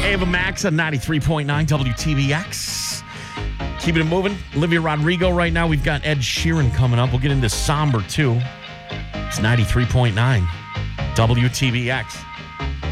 Ava Max on 93.9 WTBX. Keeping it moving. Olivia Rodrigo right now. We've got Ed Sheeran coming up. We'll get into Somber, too. It's 93.9 WTBX.